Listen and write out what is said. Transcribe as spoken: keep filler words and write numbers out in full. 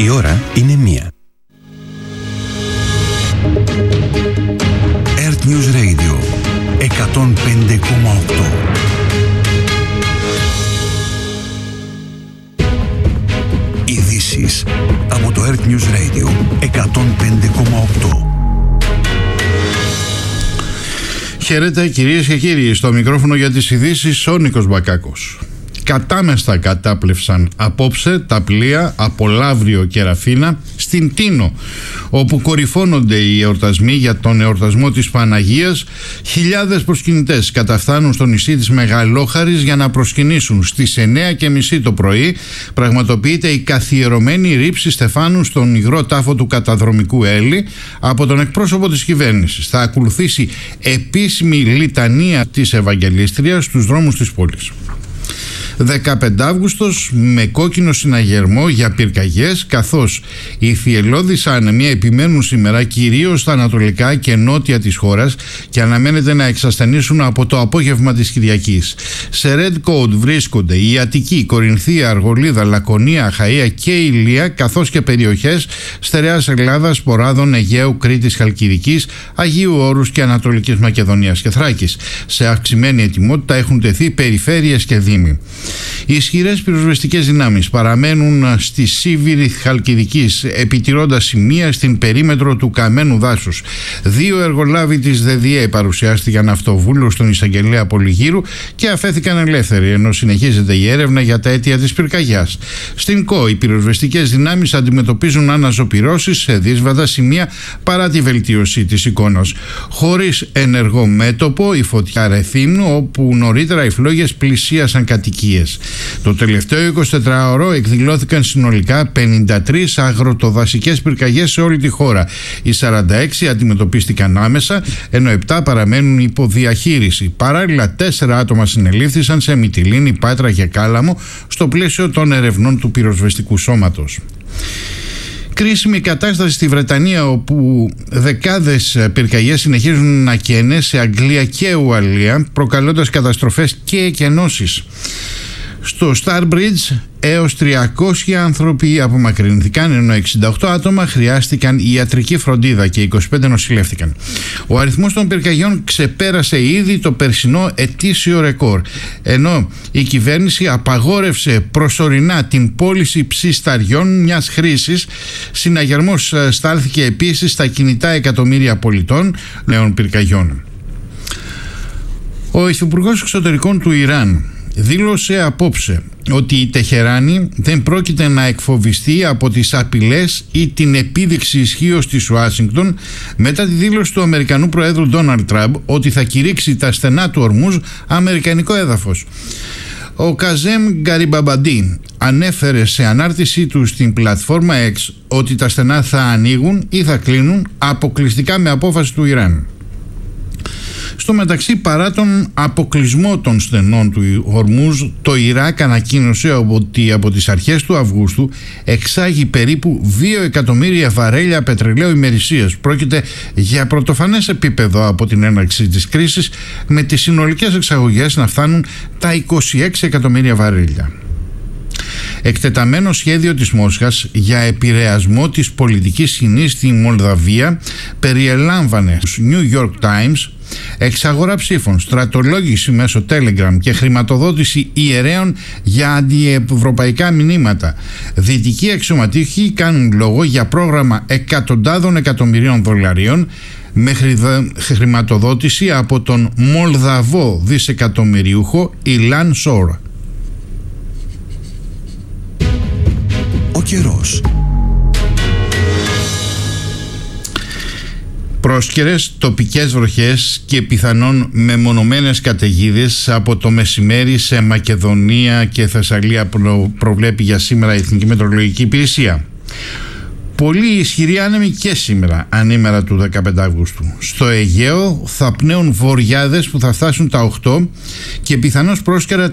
Η ώρα είναι μία. Earth News Radio εκατόν πέντε κόμμα οκτώ. Ειδήσεις από το Earth News Radio εκατόν πέντε κόμμα οκτώ. Χαίρετε κυρίες και κύριοι, στο μικρόφωνο για τις ειδήσεις ο Νίκος Μπακάκος. Κατάμεστα κατάπλευσαν απόψε τα πλοία από Λαύριο και Ραφίνα στην Τίνο, όπου κορυφώνονται οι εορτασμοί για τον εορτασμό της Παναγίας. Χιλιάδες προσκυνητές καταφθάνουν στο νησί της Μεγαλόχαρης για να προσκυνήσουν. Στις εννιά και μισή το πρωί πραγματοποιείται η καθιερωμένη ρήψη στεφάνου στον υγρό τάφο του καταδρομικού Έλλη από τον εκπρόσωπο της κυβέρνησης. Θα ακολουθήσει επίσημη λιτανία της Ευαγγελίστριας στους δρόμους της πόλης. δεκαπέντε Αύγουστος με κόκκινο συναγερμό για πυρκαγιές, καθώς οι θυελλώδεις άνεμοι επιμένουν σήμερα κυρίως στα ανατολικά και νότια της χώρας και αναμένεται να εξασθενήσουν από το απόγευμα της Κυριακής. Σε Red Code βρίσκονται η Αττική, Κορινθία, Αργολίδα, Λακωνία, Αχαΐα και Ηλία, καθώς και περιοχές στερεάς Ελλάδας, Ποράδων, Αιγαίου, Κρήτης, Χαλκιδικής, Αγίου Όρους και Ανατολικής Μακεδονίας και Θράκης. Σε αυξημένη ετοιμότητα έχουν τεθεί περιφέρειες και δήμοι. Οι ισχυρές πυροσβεστικές δυνάμεις παραμένουν στη Σίβηρη Χαλκιδικής, επιτηρώντας σημεία στην περίμετρο του καμένου δάσους. Δύο εργολάβοι της ΔΔΕ παρουσιάστηκαν αυτοβούλους στον εισαγγελέα Πολυγύρου και αφέθηκαν ελεύθεροι, ενώ συνεχίζεται η έρευνα για τα αίτια της πυρκαγιάς. Στην ΚΟ, οι πυροσβεστικές δυνάμεις αντιμετωπίζουν αναζωπυρώσεις σε δύσβατα σημεία παρά τη βελτίωση της εικόνας. Χωρίς ενεργό μέτωπο, η φωτιά Ρεθύμνου, όπου νωρίτερα οι φλόγες πλησίασαν κατοικίες. Το τελευταίο εικοσιτετράωρο εκδηλώθηκαν συνολικά πενήντα τρεις αγροτοδασικές πυρκαγιές σε όλη τη χώρα. Οι σαράντα έξι αντιμετωπίστηκαν άμεσα, ενώ επτά παραμένουν υπό διαχείριση. Παράλληλα, τέσσερα άτομα συνελήφθησαν σε Μυτιλήνη, Πάτρα και Κάλαμο στο πλαίσιο των ερευνών του πυροσβεστικού σώματος. Κρίσιμη κατάσταση στη Βρετανία, όπου δεκάδες πυρκαγιές συνεχίζουν να καίνε σε Αγγλία και Ουαλία, προκαλώντας καταστροφές και εκενώσεις. Στο Starbridge έως τριακόσιοι άνθρωποι απομακρυνθήκαν, ενώ εξήντα οκτώ άτομα χρειάστηκαν ιατρική φροντίδα και είκοσι πέντε νοσηλεύτηκαν. Ο αριθμός των πυρκαγιών ξεπέρασε ήδη το περσινό ετήσιο ρεκόρ, ενώ η κυβέρνηση απαγόρευσε προσωρινά την πώληση ψισταριών μιας χρήσης. Συναγερμός στάλθηκε επίσης στα κινητά εκατομμύρια πολιτών νέων πυρκαγιών. Ο Υφυπουργός Εξωτερικών του Ιράν δήλωσε απόψε ότι η Τεχεράνη δεν πρόκειται να εκφοβιστεί από τις απειλές ή την επίδειξη ισχύως της Ουάσιγκτον μετά τη δήλωση του Αμερικανού Προέδρου Ντόναλντ Τραμπ ότι θα κηρύξει τα στενά του Ορμούζ αμερικανικό έδαφος. Ο Καζέμ Γκαριμπαμπαντή ανέφερε σε ανάρτησή του στην πλατφόρμα X ότι τα στενά θα ανοίγουν ή θα κλείνουν αποκλειστικά με απόφαση του Ιράν. Στο μεταξύ, παρά τον αποκλεισμό των στενών του Ορμούζ, το Ιράκ ανακοίνωσε ότι από τις αρχές του Αυγούστου εξάγει περίπου δύο εκατομμύρια βαρέλια πετρελαίου ημερησίας. Πρόκειται για πρωτοφανές επίπεδο από την έναρξη της κρίσης, με τις συνολικές εξαγωγές να φτάνουν τα είκοσι έξι εκατομμύρια βαρέλια. Εκτεταμένο σχέδιο της Μόσχας για επηρεασμό της πολιτικής σκηνής στη Μολδαβία περιελάμβανε στους New York Times εξαγορά ψήφων, στρατολόγηση μέσω Telegram και χρηματοδότηση ιερέων για αντιευρωπαϊκά μηνύματα. Δυτικοί αξιωματούχοι κάνουν λόγο για πρόγραμμα εκατοντάδων εκατομμυρίων δολαρίων με χρηματοδότηση από τον Μολδαβό δισεκατομμυριούχο Ιλάν Σόρα. Ο καιρός. Πρόσκαιρες τοπικές βροχές και πιθανόν μεμονωμένες καταιγίδες από το μεσημέρι σε Μακεδονία και Θεσσαλία προβλέπει για σήμερα η Εθνική Μετεωρολογική Υπηρεσία. Πολύ ισχυρή άνεμη και σήμερα, ανήμερα του δεκαπέντε Αυγούστου. Στο Αιγαίο θα πνέουν βοριάδες που θα φτάσουν τα οκτώ και πιθανώς πρόσκαιρα